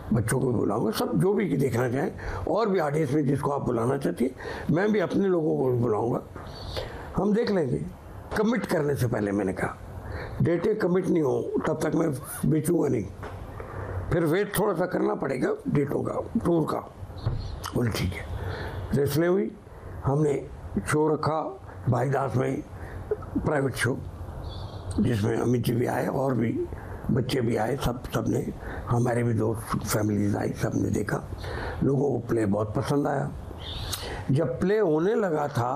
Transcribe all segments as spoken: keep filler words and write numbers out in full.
बच्चों को बुलाऊंगा, सब जो भी देखना चाहें, और भी ऑडियंस में जिसको आप बुलाना चाहती है, मैं भी अपने लोगों को भी बुलाऊंगा, हम देख लेंगे। कमिट करने से पहले मैंने कहा डेटें कमिट नहीं हो तब तक मैं बेचूंगा नहीं, फिर वेट थोड़ा सा करना पड़ेगा डेटों का, टूर का। बोले ठीक है। रेसलें हुई, हमने शो रखा भाईदास में, प्राइवेट शो, जिसमें अमित जी भी आए और भी बच्चे भी आए, सब सब ने, हमारे भी दोस्त फैमिलीज आई, सब ने देखा। लोगों को प्ले बहुत पसंद आया। जब प्ले होने लगा था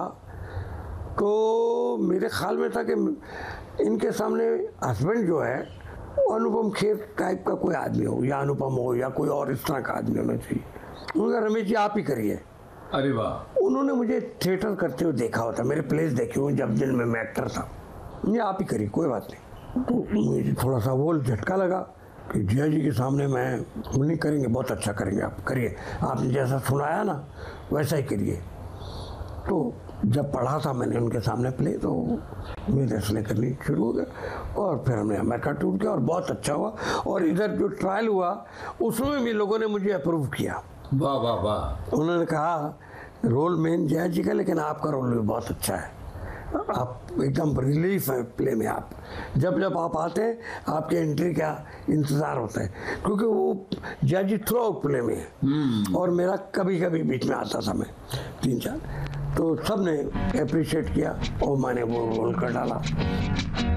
तो मेरे ख्याल में था कि इनके सामने हस्बैंड जो है वो अनुपम खेर टाइप का कोई आदमी हो, या अनुपम हो, या कोई और इस तरह का आदमी होना चाहिए। उन्होंने रमेश जी आप ही करिए। अरे वाह। उन्होंने मुझे थिएटर करते हुए देखा होता, मेरे प्लेस देखे हुए जब दिन में मैं एक्टर था। ये आप ही करिए, कोई बात नहीं। तो मुझे थोड़ा सा वो झटका लगा कि जिया जी के सामने मैं नहीं करेंगे, बहुत अच्छा करेंगे, आप करिए, आपने जैसा सुनाया ना वैसा ही करिए। तो जब पढ़ा था मैंने उनके सामने प्ले, तो मेरे रेसलिंग करनी शुरू हो गया, और फिर हमने अमेरिका टूर किया और बहुत अच्छा हुआ। और इधर जो ट्रायल हुआ उसमें भी लोगों ने मुझे अप्रूव किया। वाह वाह वाह। उन्होंने कहा रोल मेन जया जी का, लेकिन आपका रोल भी बहुत अच्छा है, आप एकदम रिलीफ है प्ले में। आप जब जब आप आते हैं आपके एंट्री का इंतज़ार होता है, क्योंकि वो जया जी थ्रू आउट प्ले में है और मेरा कभी कभी बीच में आता था, मैं तीन चार, तो सब ने अप्रिशिएट किया और मैंने वो रोल कर डाला।